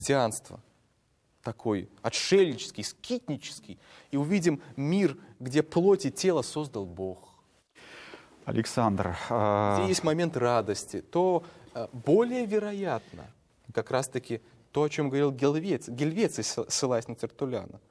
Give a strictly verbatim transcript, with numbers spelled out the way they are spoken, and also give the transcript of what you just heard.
христианства, такой отшельнический, скитнический, и увидим мир, где плоть и тело создал Бог. Александр, где есть момент радости, то более вероятно как раз-таки то, о чем говорил Гельвеций, Гельвеций, ссылаясь на Тертулляна,